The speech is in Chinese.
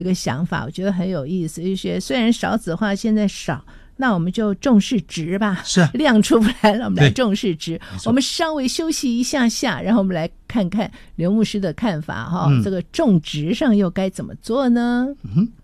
一个想法，我觉得很有意思，就是虽然少子化现在少，那我们就重视质吧， 是量出不来了，我们来重视质。我们稍微休息一下下，然后我们来看看刘牧师的看法哈，这个种植上又该怎么做呢？